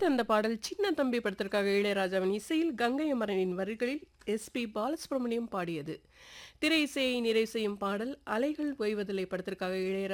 கேட்ட அந்த பாடல் சின்ன தம்பி படத்திற்காக இளையராஜாவின் இசையில் கங்கை அமரனின் வரிகளில் எஸ்பி பாலசுப்ரமணியம் பாடியது. திரை இசையை நிறைவு செய்யும் பாடல் அலைகள் ஓய்வதில்லை படத்திற்காக இளையராஜா